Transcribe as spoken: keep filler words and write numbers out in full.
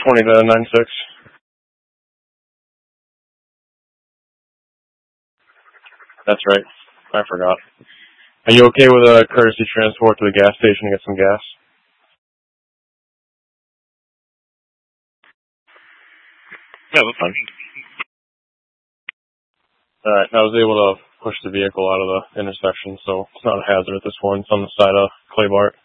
twenty to nine six. That's right. I forgot. Are you okay with a courtesy transport to the gas station to get some gas? Yeah, that's fine. Alright, I was able to push the vehicle out of the intersection, so it's not a hazard at this point. It's on the side of Clay Bart.